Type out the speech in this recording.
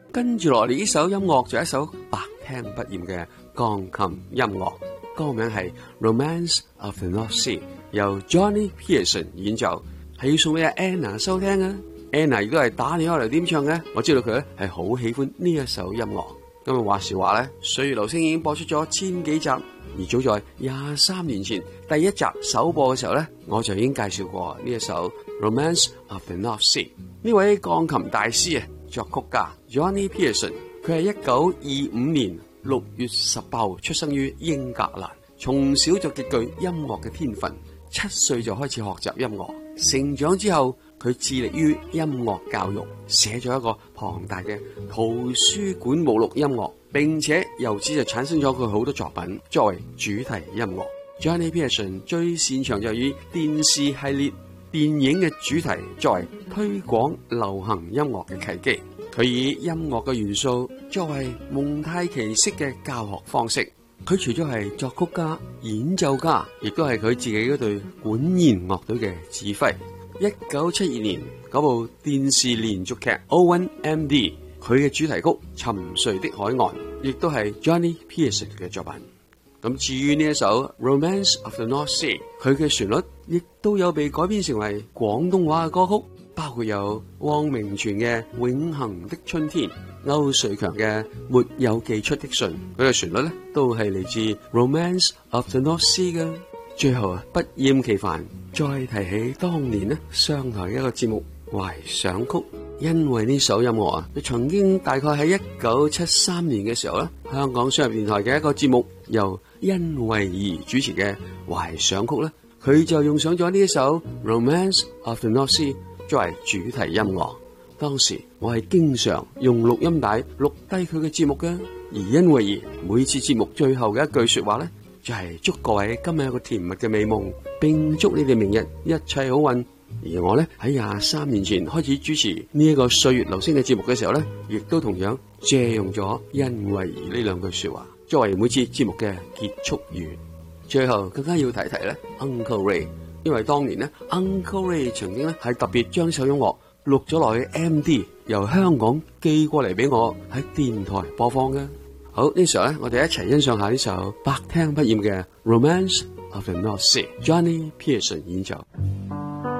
跟住落嚟呢首音樂就係一首百聽不厭嘅鋼琴音樂，歌名係 Romance of the North Sea， 由 Johnny Pearson 演奏，係要送俾阿 Anna 收聽啊。Anna 亦都係打電話嚟點唱嘅，我知道佢咧係好喜歡呢一首音樂。咁啊話時話咧，歲月留聲已經播出咗千幾集，而早在23年前第一集首播嘅時候咧，我就已經介紹過呢一首 Romance of the North Sea。呢位鋼琴大師啊，作曲家 Johnny Pearson， 佢係1925年6月18號出生於英格蘭，從小就極具音樂嘅天分，7歲就開始學習音樂。成長之後，佢致力於音樂教育，寫咗一個龐大嘅圖書館目錄音樂，並且由此就產生咗佢好多作品作為主題音樂。Johnny Pearson 最擅長就以電視系列電影嘅主題作為推廣流行音樂嘅契機，佢以音樂嘅元素作為蒙太奇式嘅教學方式。佢除咗係作曲家、演奏家，亦都係佢自己嗰隊管弦樂隊嘅指揮。1972年嗰部電視連續劇 Owen M.D， 佢嘅主題曲《沉睡的海岸》亦都係 Johnny Pearson 嘅作品。咁至於呢一首 Romance of the North Sea， 佢嘅旋律亦都有被改編成為廣東話嘅歌曲，包括有汪明荃嘅《永恆的春天》、歐瑞強嘅《沒有寄出的信》，佢嘅旋律咧都係嚟自 Romance of the North Sea 嘅。最後啊，不厭其煩再提起當年呢商台一個節目《懷想曲》，因為呢首音樂啊，佢曾經大概喺1973年嘅時候咧，香港商業電台嘅一個節目由殷慧儀主持嘅《懷想曲》咧，佢就用上咗呢一首 Romance of the North Sea 作為主題音樂。當時我係經常用錄音帶錄低佢嘅節目嘅，而殷慧儀每次節目最後嘅一句說話咧，就係祝各位今日有個甜蜜嘅美夢，並祝你哋明日一切好運。而我咧喺23年前開始主持呢一個歲月留聲嘅節目嘅時候咧，亦都同樣借用咗殷慧儀呢兩句說話作為每次節目嘅結束語。最後更加要提提咧 Uncle Ray， 因為當年咧 Uncle Ray 曾經咧係特別將首音樂錄咗落去 MD， 由香港寄過嚟俾我喺電台播放嘅。好，呢時候咧，我哋一齊欣賞下呢首百聽不厭嘅 Romance of the North Sea， Johnny Pearson 演奏。